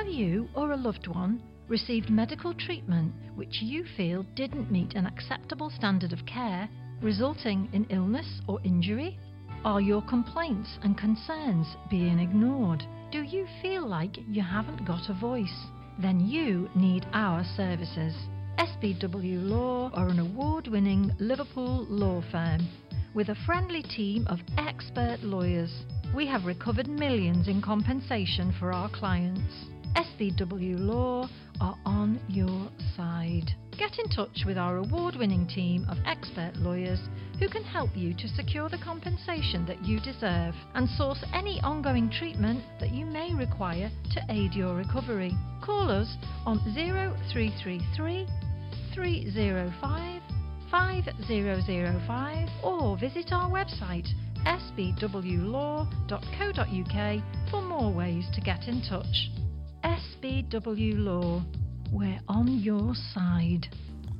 Have you or a loved one received medical treatment which you feel didn't meet an acceptable standard of care, resulting in illness or injury? Are your complaints and concerns being ignored? Do you feel like you haven't got a voice? Then you need our services. SBW Law are an award-winning Liverpool law firm with a friendly team of expert lawyers. We have recovered millions in compensation for our clients. SBW Law are on your side. Get in touch with our award-winning team of expert lawyers who can help you to secure the compensation that you deserve and source any ongoing treatment that you may require to aid your recovery. Call us on 0333 305 5005 or visit our website sbwlaw.co.uk for more ways to get in touch. SBW Law, we're on your side.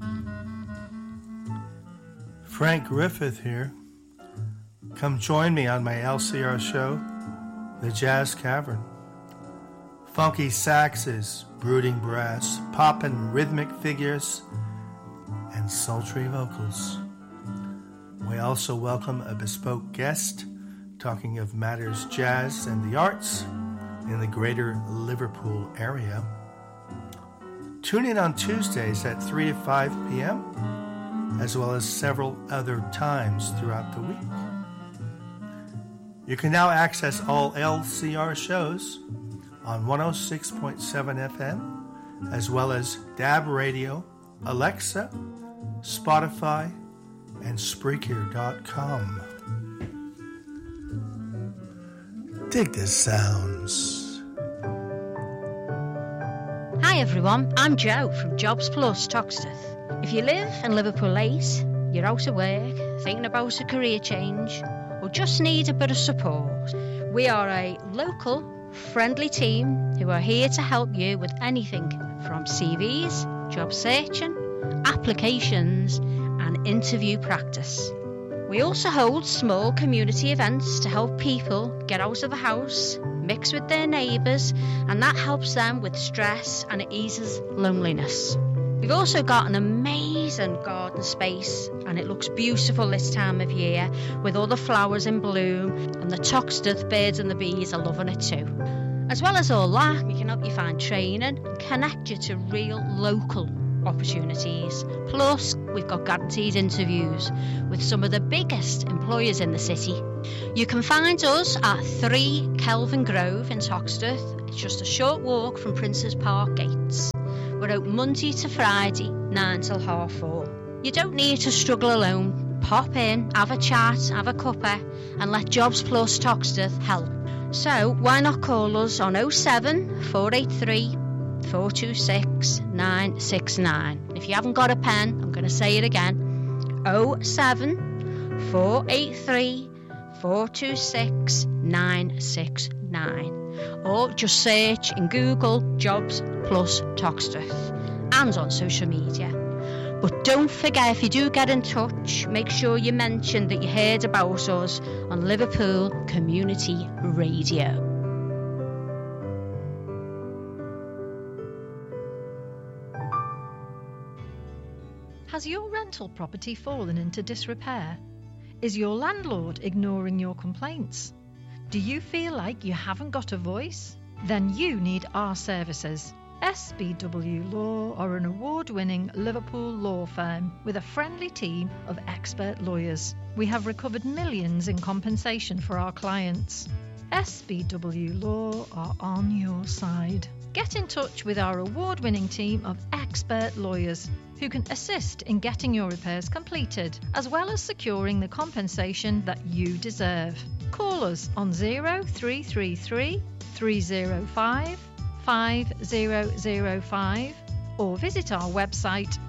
Frank Griffith here. Come join me on my LCR show, The Jazz Cavern. Funky saxes, brooding brass, poppin' rhythmic figures, and sultry vocals. We also welcome a bespoke guest talking of matters jazz and the arts in the greater Liverpool area. Tune in on Tuesdays at 3 to 5 p.m., as well as several other times throughout the week. You can now access all LCR shows on 106.7 FM, as well as DAB Radio, Alexa, Spotify, and Spreaker.com. Dig the sounds. Hi everyone, I'm Jo from Jobs Plus Toxteth. If you live in Liverpool 8, you're out of work, thinking about a career change, or just need a bit of support, we are a local, friendly team who are here to help you with anything from CVs, job searching, applications, and interview practice. We also hold small community events to help people get out of the house, mix with their neighbours, and that helps them with stress and it eases loneliness. We've also got an amazing garden space and it looks beautiful this time of year with all the flowers in bloom, and the Toxteth birds and the bees are loving it too. As well as all that, we can help you find training and connect you to real local opportunities. Plus, we've got guaranteed interviews with some of the biggest employers in the city. You can find us at 3 Kelvin Grove in Toxteth. It's just a short walk from Princes Park gates. We're open Monday to Friday, 9 till 4:30. You don't need to struggle alone. Pop in, have a chat, have a cuppa, and let Jobs Plus Toxteth help. So why not call us on 07 483 426 969. If you haven't got a pen, I'm going to say it again. 07 483 426 969. Or just search in Google Jobs Plus Toxteth and on social media. But don't forget, if you do get in touch, make sure you mention that you heard about us on Liverpool Community Radio. Has your rental property fallen into disrepair? Is your landlord ignoring your complaints? Do you feel like you haven't got a voice? Then you need our services. SBW Law are an award-winning Liverpool law firm with a friendly team of expert lawyers. We have recovered millions in compensation for our clients. SBW Law are on your side. Get in touch with our award-winning team of expert lawyers who can assist in getting your repairs completed, as well as securing the compensation that you deserve. Call us on 0333 305 5005 or visit our website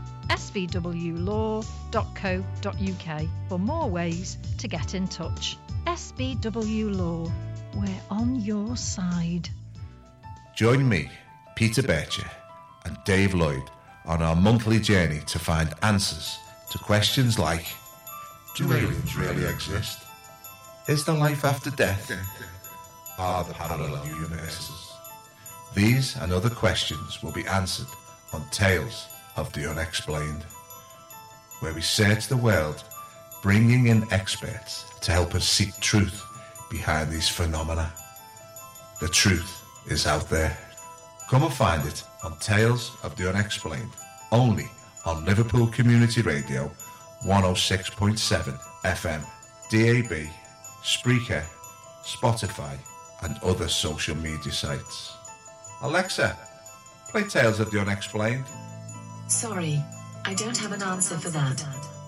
sbwlaw.co.uk for more ways to get in touch. SBW Law, we're on your side. Join me, Peter Bircher, and Dave Lloyd on our monthly journey to find answers to questions like: do aliens really exist? Is there life after death? Are there parallel universes? These and other questions will be answered on Tales of the Unexplained, where we search the world, bringing in experts to help us seek truth behind these phenomena. The truth is out there. Come and find it on Tales of the Unexplained, only on Liverpool Community Radio 106.7 FM, DAB, Spreaker, Spotify and other social media sites. Alexa, play Tales of the Unexplained. Sorry, I don't have an answer for that.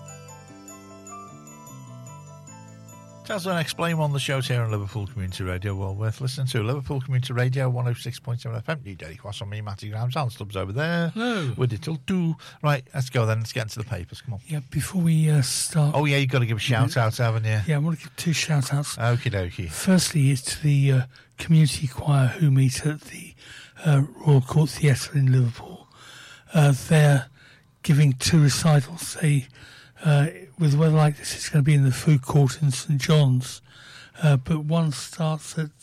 Tales of the Unexplained, one of the shows here on Liverpool Community Radio, well worth listening to. Liverpool Community Radio 106.7 FM. New Daily Quass on me, Matty Graham. Sound Stubbs over there. Hello. With it all do. Right, let's go then. Let's get into the papers. Come on. Yeah, before we start... Oh, yeah, you've got to give a shout-out, haven't you? Yeah, I want to give 2 shout-outs. Okie dokie. Firstly is to the community choir who meet at the Royal Court Theatre in Liverpool. They're giving 2 recitals. They... with weather like this, it's going to be in the food court in St John's, but one starts at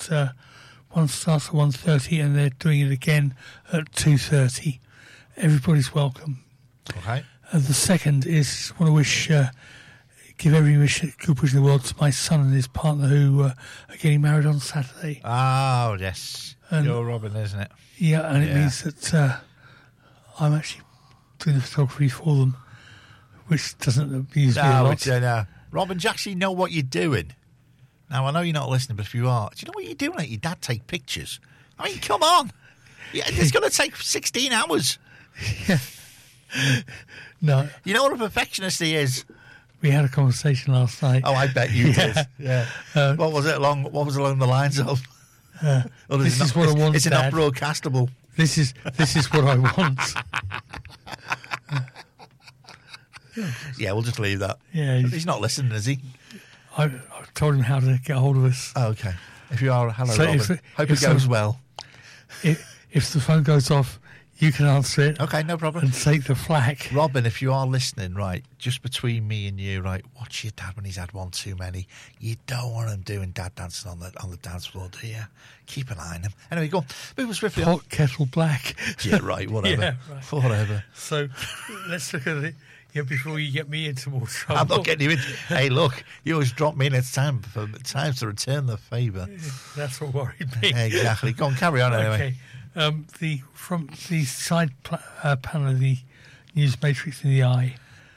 1:30, and they're doing it again at 2:30. Everybody's welcome. Okay. The second is I want to wish, give every wish, good wish in the world to my son and his partner who are getting married on Saturday. Oh yes, you're Robin, isn't it? Yeah, and it means that I'm actually doing the photography for them. Which doesn't amuse me a lot. No. Robin, do you actually know what you're doing? Now, I know you're not listening, but if you are, do you know what you're doing? Like your dad take pictures. I mean, come on. Yeah, it's going to take 16 hours. Yeah. No. You know what a perfectionist he is? We had a conversation last night. Oh, I bet you did. Yeah. What was along the lines of? This is what I want, It's Dad. not broadcastable. This is what I want. Yeah, we'll just leave that. Yeah, He's not listening, is he? I told him how to get hold of us. Oh, okay. If you are, hello, So Robin. Hope it goes well. If the phone goes off, you can answer it. Okay, no problem. And take the flak. Robin, if you are listening, right, just between me and you, right, watch your dad when he's had one too many. You don't want him doing dad dancing on the dance floor, do you? Keep an eye on him. Anyway, go on. Move swiftly on. Hot kettle black. Yeah, right, whatever. Yeah, right. Whatever. So let's look at it. Yeah, before you get me into more trouble. I'm not getting you in. Hey, look, you always drop me in at times to return the favour. That's what worried me. Exactly. Go on, carry on anyway. Okay. From the side panel of the News Matrix in the Eye,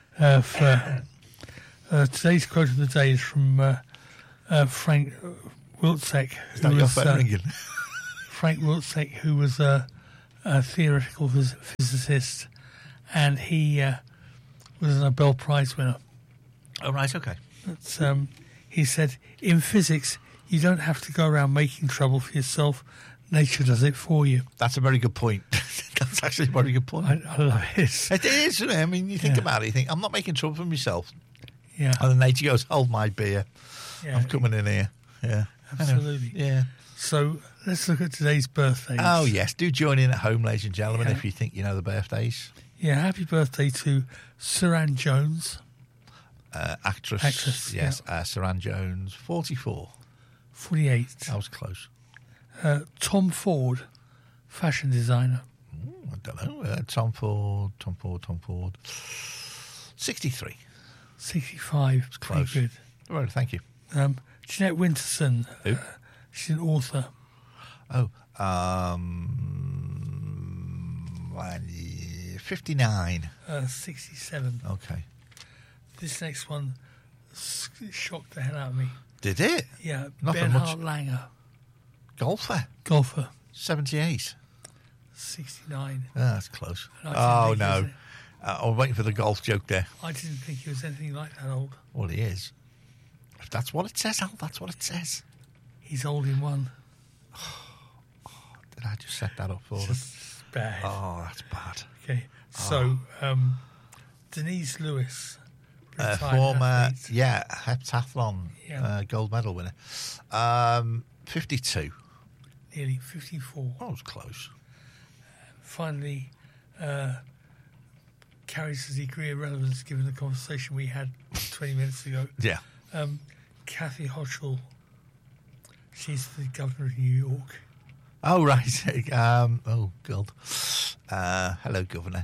today's quote of the day is from Frank Wilczek. Is that your phone ringing? Frank Wilczek, who was a theoretical physicist, and he was a Nobel Prize winner. Oh, right, okay. He said, in physics, you don't have to go around making trouble for yourself. Nature does it for you. That's a very good point. That's actually a very good point. I love it. It is, isn't it? I mean, you think about it, you think, I'm not making trouble for myself. Yeah. And then nature goes, hold my beer. Yeah. I'm coming in here. Yeah. Absolutely. Yeah. So let's look at today's birthdays. Oh, yes. Do join in at home, ladies and gentlemen, if you think you know the birthdays. Yeah, happy birthday to Suran Jones. Actress. Yes, yeah. Suran Jones, 44. 48. That was close. Tom Ford, fashion designer. I don't know. Tom Ford. 63. 65. It's close. Pretty good. Well, thank you. Jeanette Winterson. Who? She's an author. Oh, 59. 67. Okay. This next one shocked the hell out of me. Did it? Yeah, Nothing Bernhard much. Langer. Golfer. 78. 69. That's close. And I didn't think he was I was waiting for the golf joke there. I didn't think he was anything like that old. Well, he is. If that's what it says, Al, that's what it says. He's old in one. Did I just set that up for them? Just bad. Oh, that's bad. Okay, so Denise Lewis, Former, athlete. heptathlon gold medal winner. 52. Nearly 54. That was close. Finally, carries a degree of relevance given the conversation we had 20 minutes ago. Yeah. Kathy Hochul, she's the governor of New York. Oh, right. Oh, God. Hello, Governor.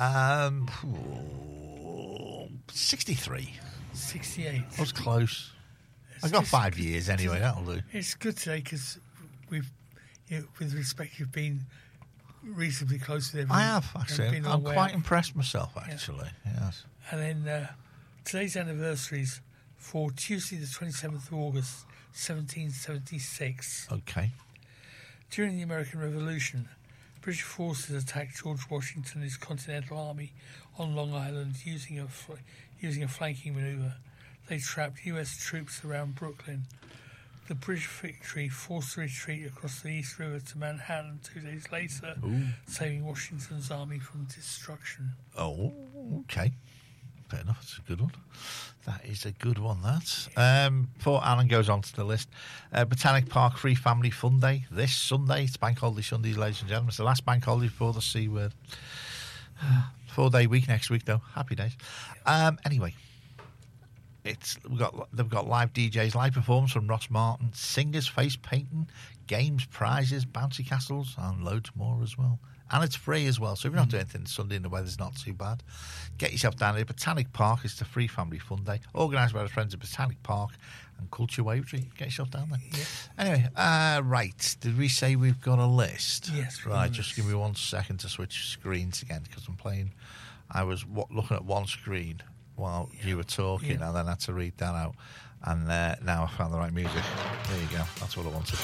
63. 68. I was close. I got 5 years anyway, that'll do. It's good today because we've, with respect, you've been reasonably close to everyone. I have, actually. I'm quite impressed myself, actually. Yeah. Yes. And then today's anniversaries for Tuesday, the 27th of August, 1776. Okay. During the American Revolution, British forces attacked George Washington and his Continental Army on Long Island using a flanking manoeuvre. They trapped US troops around Brooklyn. The British victory forced a retreat across the East River to Manhattan 2 days later, saving Washington's army from destruction. Oh, okay. Fair enough. It's a good one. That is a good one, that. Before Alan goes on to the list, Botanic Park Free Family Fun Day this Sunday. It's Bank Holiday Sunday, ladies and gentlemen. It's the last Bank Holiday before the C word. 4-day week next week, though. Happy days. Anyway, they've got live DJs, live performance from Ross Martin, singers, face painting, games, prizes, bouncy castles, and loads more as well. And it's free as well, so if you're not doing anything Sunday and the weather's not too bad, get yourself down here. Botanic Park is the free family fun day, organised by the friends of Botanic Park and Culture Wavertree. Get yourself down there. Yeah. Anyway, right, did we say we've got a list? Yes. Right, just give me 1 second to switch screens again, because I was looking at one screen while you were talking, and then I had to read that out. And now I found the right music. There you go. That's what I wanted.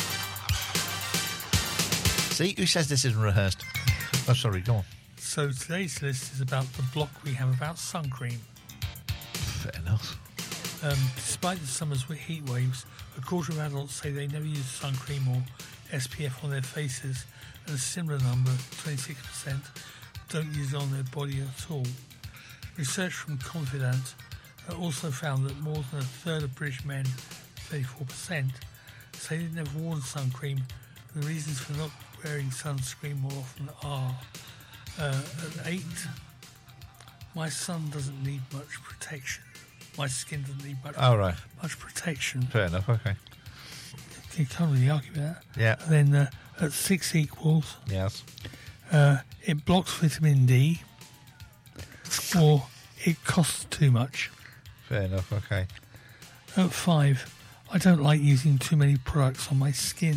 See, who says this isn't rehearsed? Oh, sorry, go on. So today's list is about the block we have about sun cream. Fair enough. Despite the summer's heat waves, a quarter of adults say they never use sun cream or SPF on their faces, and a similar number, 26%, don't use it on their body at all. Research from Confidant also found that more than a third of British men, 34%, say they've never worn sun cream. The reasons for not wearing sunscreen more often are at 8, my sun doesn't need much protection. My skin doesn't need much protection. Fair enough, okay. You can't really argue with that. Yeah. And then at 6 equals, yes, it blocks vitamin D, or it costs too much. Fair enough, okay. At 5, I don't like using too many products on my skin.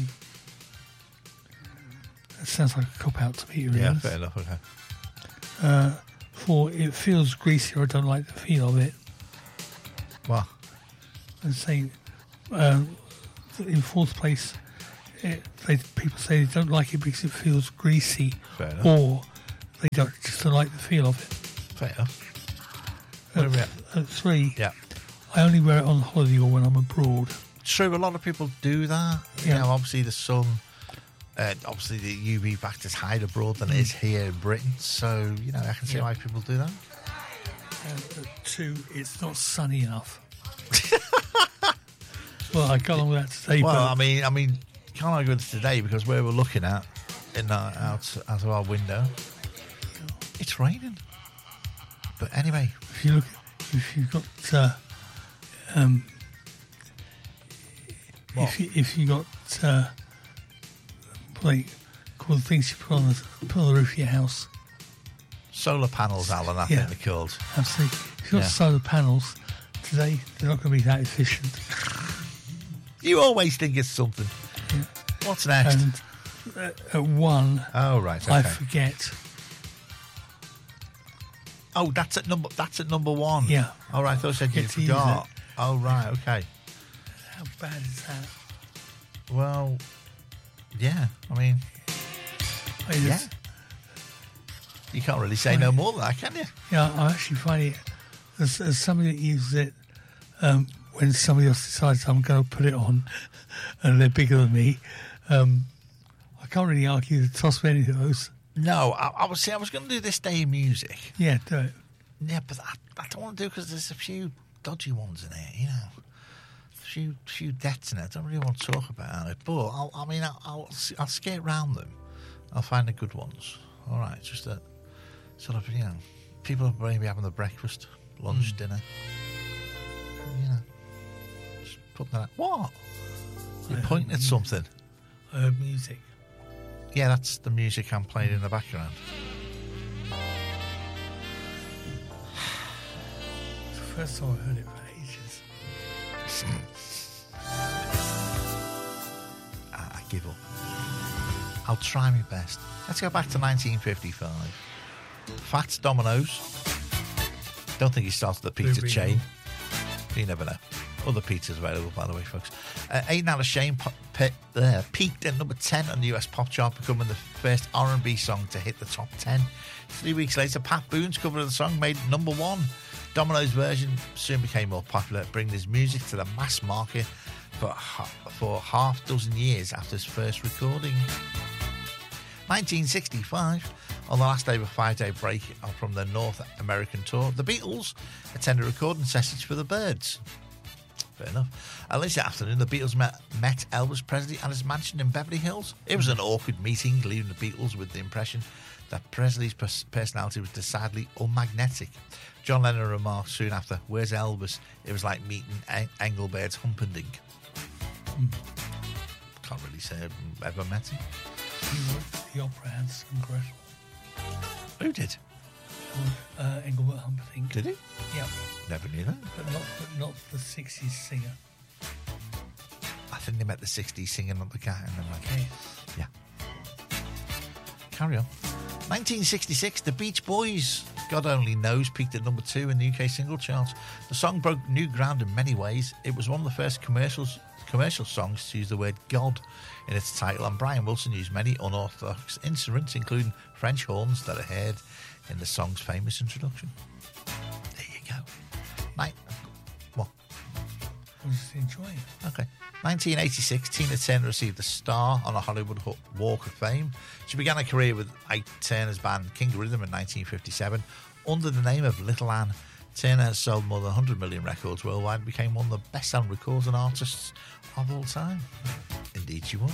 That sounds like a cop-out to me, really. Yeah, fair enough, okay. 4, it feels greasy, or I don't like the feel of it. Well, And saying, in 4th place, people say they don't like it because it feels greasy, fair enough. or they just don't like the feel of it. Fair enough. Where are we at? At 3, Yeah. I only wear it on holiday or when I'm abroad. True, a lot of people do that. Yeah. You know, obviously the sun, obviously the UV factor's higher abroad than it is here in Britain. So, you know, I can see why people do that. At 2, it's not sunny enough. Well, I got along with that today. Well, but I mean, you can't argue with it today because where we're looking at, out of our window, it's raining. But anyway, if you've got if you got like cool things you put on the roof of your house. Solar panels, Alan, I think they're called. Absolutely. If you've got solar panels today, they're not going to be that efficient. You always think it's something. Yeah. What's next? And at 1, oh right, okay. I forget. Oh, that's at number 1. Yeah. Oh right, I thought you said you forgot. Oh right, okay. How bad is that? Well, yeah. I mean, yeah. You can't really say no more than that, can you? Yeah, I actually find it as somebody that uses it when somebody else decides I'm going to put it on, and they're bigger than me. I can't really argue the toss of any of those. No, I was going to do this day in music. Yeah, do it. Yeah, but I don't want to do because there's a few dodgy ones in here, you know. A few deaths in it. I don't really want to talk about it, but I'll skate around them. I'll find the good ones. All right, just that sort of, you know, people are maybe having their breakfast, lunch, dinner. You know, just put that. What? You're pointing at something. I heard music. Yeah, that's the music I'm playing in the background. It's the first time I heard it for ages. I give up. I'll try my best. Let's go back to 1955. Fats Domino's. Don't think he started the pizza chain. You never know. Other pizzas available, by the way, folks. Ain't That a Shame peaked at number 10 on the US pop chart, becoming the first R&B song to hit the top 10. 3 weeks later, Pat Boone's cover of the song made it number 1. Domino's version soon became more popular, bringing his music to the mass market for half dozen years after his first recording. 1965, on the last day of a 5-day break from their North American tour, the Beatles attended recording sessions for the Byrds. Fair enough. Later that afternoon, the Beatles met Elvis Presley at his mansion in Beverly Hills. It was an awkward meeting, leaving the Beatles with the impression that Presley's personality was decidedly unmagnetic. John Lennon remarked soon after, "Where's Elvis? It was like meeting Engelbert's Humperdinck." Can't really say I've ever met him. He worked the opera Hansel and Gretel. Who did? Engelbert Humperdinck. Did he? Yeah. Never knew that. But not the 60s singer. I think they met the 60s singing on the cat. And then Okay. Yeah. Carry on. 1966, the Beach Boys, God Only Knows, peaked at number 2 in the UK single charts. The song broke new ground in many ways. It was one of the first commercial songs to use the word God in its title, and Brian Wilson used many unorthodox instruments, including French horns that are heard in the song's famous introduction. There you go. What? I was just enjoying it. Okay. 1986, Tina Turner received a star on a Hollywood Walk of Fame. She began her career with Ike Turner's band King Rhythm in 1957. Under the name of Little Ann, Turner has sold more than 100 million records worldwide and became one of the best-selling recording artists of all time. Indeed she was.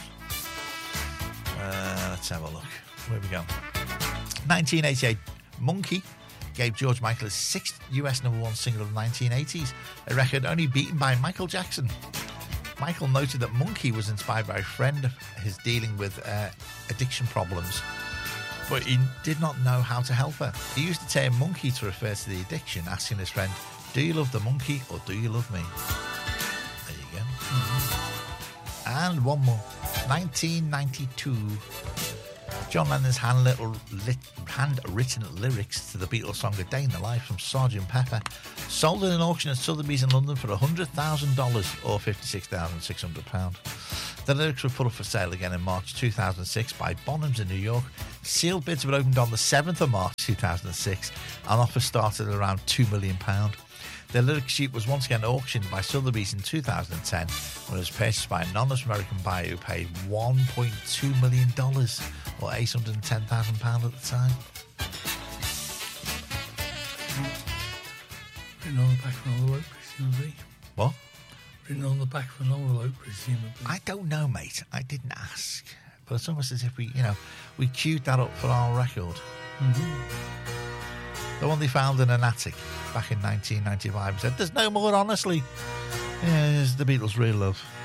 Let's have a look. Where we go? 1988, Monkey gave George Michael his 6th US #1 single of the 1980s, a record only beaten by Michael Jackson. Michael noted that Monkey was inspired by a friend of his dealing with addiction problems, but he did not know how to help her. He used the term monkey to refer to the addiction, asking his friend, "Do you love the monkey or do you love me?" There you go. Mm-hmm. And one more. 1992. John Lennon's handwritten lyrics to the Beatles song A Day in the Life from Sgt. Pepper sold in an auction at Sotheby's in London for $100,000 or £56,600. The lyrics were put up for sale again in March 2006 by Bonhams in New York. Sealed bids were opened on the 7th of March 2006 and offers started at around £2 million. The lyric sheet was once again auctioned by Sotheby's in 2010 when it was purchased by an anonymous American buyer who paid $1.2 million or £810,000 at the time. Written on the back of an envelope, presumably. What? Written on the back of an envelope, presumably. I don't know, mate. I didn't ask. But it's almost as if we queued that up for our record. Mm-hmm. The one they found in an attic back in 1995 said, "There's no more, honestly." Yeah, it's the Beatles' real love.